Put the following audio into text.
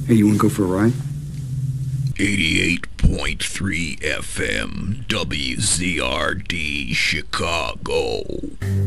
Hey, you want to go for a ride? 88.3 FM WZRD Chicago.